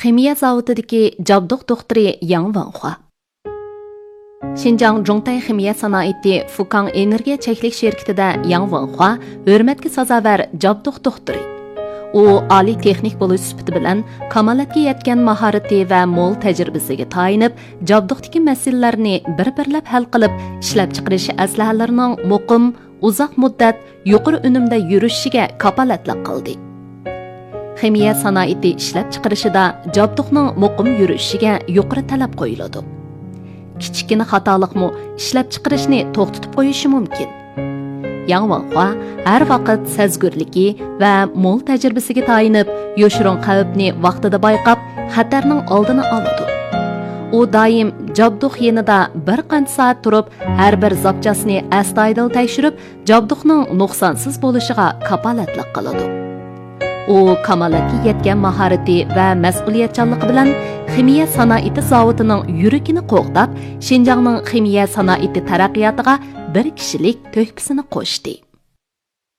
Ximiya zavodidagi Jabduq doktori Yang Wanhua. Xinjiang Zhongtai Ximiya sanoati Fukang energiya cheklik şirketida Yang Wanhua hurmatga sazovar Jabduq doktori. U oliy texnik bo'lish sifati bilan kamolatga yetgan mahorati va mo'l tajribasiga tayinib, Jabduqdagi masalalarni bir-birlab hal qilib, ishlab chiqarish aslahalarining muqim, uzoq muddat yuqori unumda yurishiga kapolatlik qildi. Ximiya sanoati ishlab chiqarishida Jabduqning muqim yurishiga yuqori talab qo'yiladi. Kichikina xatolikmi ishlab chiqarishni to'xtatib qo'yishi mumkin. Yang Wanhua har vaqt sezgurligi va mo'l tajribasiga tayinib, yoshirin xavfni vaqtida bayqab, xatarning oldini oladi. U doim Jabduq yanida bir qancha soat turib, har bir zapchasini astoydil tekshirib, Jabduqning nuqsonsiz bo'lishiga kapolatlik qiladi. U kamolatga yetgan mahorati va mas'uliyatchanligi bilan Ximiya sanoati zavodining yuragini qo'g'dab, Xinjiangning ximiya sanoati taraqqiyotiga bir kishilik to'hfasini qo'shdi.